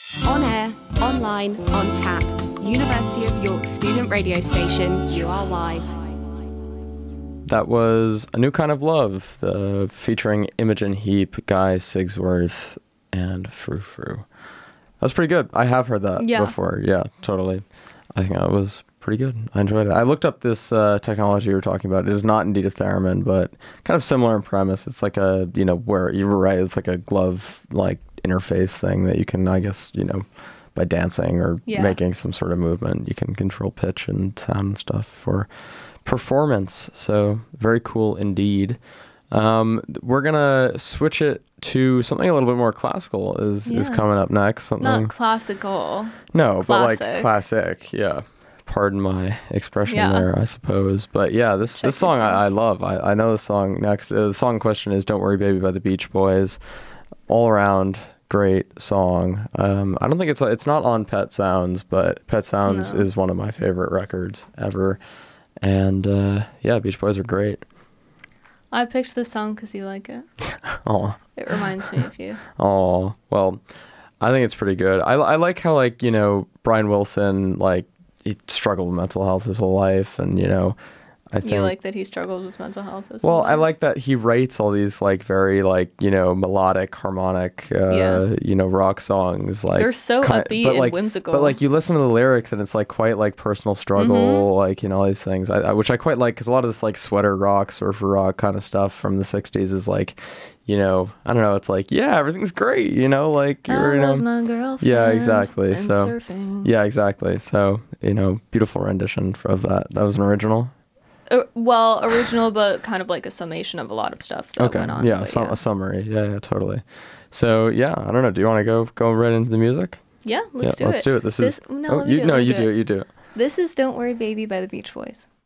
On air, online, on tap. University of York student radio station, URY. That was A New Kind of Love, featuring Imogen Heap, Guy Sigsworth, and Frou Frou. That was pretty good. I have heard that before. Yeah, totally. I think that was pretty good. I enjoyed it. I looked up this technology you were talking about. It is not indeed a theremin, but kind of similar in premise. It's like a, where you were right, it's like a glove like interface thing that you can, I guess, by dancing or making some sort of movement, you can control pitch and sound and stuff for performance. So very cool indeed. We're gonna switch it to something a little bit more classical is coming up next. Something not classical. No, classic. But like classic. Yeah. Pardon my expression there, I suppose. But yeah, this song I love. I know the song next. The song in question is "Don't Worry Baby" by the Beach Boys. All around great song. I don't think it's not on Pet Sounds, but Pet Sounds is one of my favorite records ever. And Beach Boys are great. I picked this song because you like it. Oh. It reminds me of you. Oh, well, I think it's pretty good. I like how, Brian Wilson, he struggled with mental health his whole life. And, I think... You like that he struggled with mental health his whole life? Well, I like that he writes all these, very, melodic, harmonic, rock songs. They're so upbeat and whimsical. But, you listen to the lyrics and it's, quite, personal struggle, all these things, which I quite like, because a lot of this, sweater rock, surfer rock kind of stuff from the 60s is, I don't know, it's everything's great, I love my girlfriend. Yeah, exactly. And so, surfing. Yeah, exactly. So, beautiful rendition of that. That was an original? Original, but kind of a summation of a lot of stuff that went on. Yeah, a summary. Yeah, totally. So, yeah, I don't know. Do you want to go right into the music? Yeah, let's do it. Let's do it. This is... No, you do it. This is Don't Worry Baby by the Beach Boys.